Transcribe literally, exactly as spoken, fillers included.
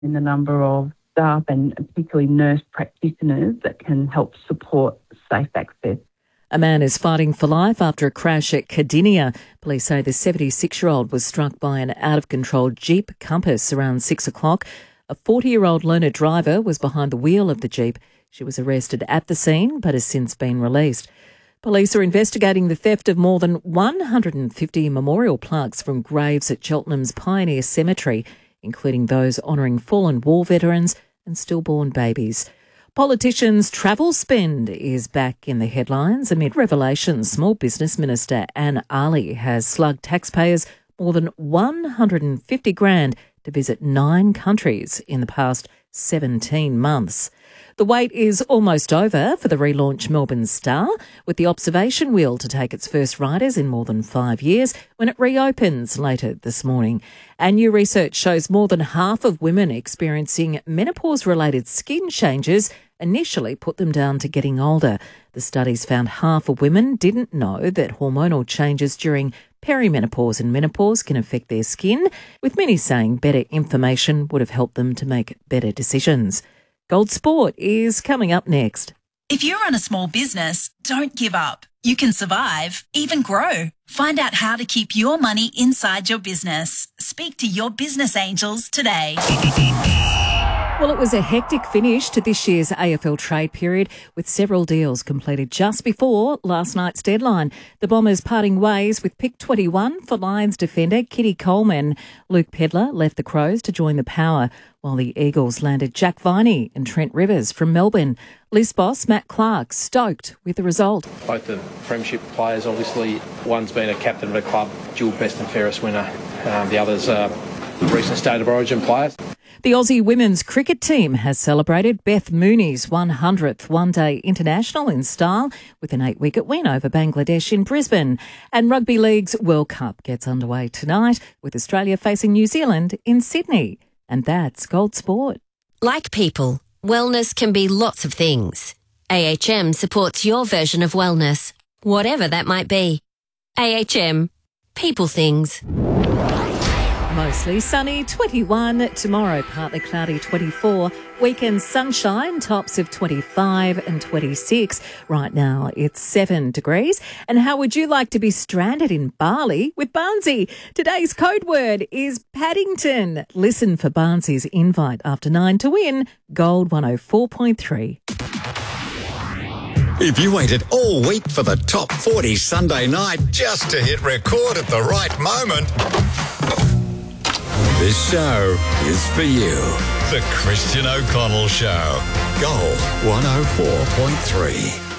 in the number of staff and particularly nurse practitioners that can help support safe access. A man is fighting for life after a crash at Cardinia. Police say the seventy-six-year-old was struck by an out-of-control Jeep Compass around six o'clock. A forty-year-old learner driver was behind the wheel of the Jeep. She was arrested at the scene but has since been released. Police are investigating the theft of more than one hundred fifty memorial plaques from graves at Cheltenham's Pioneer Cemetery, including those honouring fallen war veterans and stillborn babies. Politicians' travel spend is back in the headlines amid revelations Small Business Minister Anne Aly has slugged taxpayers more than one hundred fifty grand to visit nine countries in the past seventeen months. The wait is almost over for the relaunched Melbourne Star, with the observation wheel to take its first riders in more than five years when it reopens later this morning. And new research shows more than half of women experiencing menopause-related skin changes initially put them down to getting older. The studies found half of women didn't know that hormonal changes during perimenopause and menopause can affect their skin, with many saying better information would have helped them to make better decisions. Gold Sport is coming up next. If you run a small business, don't give up. You can survive, even grow. Find out how to keep your money inside your business. Speak to your business angels today. Well, it was a hectic finish to this year's A F L trade period, with several deals completed just before last night's deadline. The Bombers parting ways with pick twenty-one for Lions defender Kitty Coleman. Luke Pedlar left the Crows to join the Power, while the Eagles landed Jack Viney and Trent Rivers from Melbourne. List boss Matt Clark stoked with the result. Both the premiership players, obviously, one's been a captain of the club, dual best and fairest winner. Um, the other's a recent State of Origin player. The Aussie women's cricket team has celebrated Beth Mooney's one hundredth one-day international in style with an eight-wicket win over Bangladesh in Brisbane. And Rugby League's World Cup gets underway tonight with Australia facing New Zealand in Sydney. And that's Gold Sport. Like people, wellness can be lots of things. A H M supports your version of wellness, whatever that might be. A H M. People things. Mostly sunny, twenty-one. Tomorrow, partly cloudy, twenty-four. Weekend sunshine, tops of twenty-five and twenty-six. Right now, it's seven degrees. And how would you like to be stranded in Bali with Barnsey? Today's code word is Paddington. Listen for Barnsey's invite after nine to win Gold one oh four point three. If you waited all week for the top forty Sunday night just to hit record at the right moment, this show is for you. The Christian O'Connell Show. Gold one oh four point three.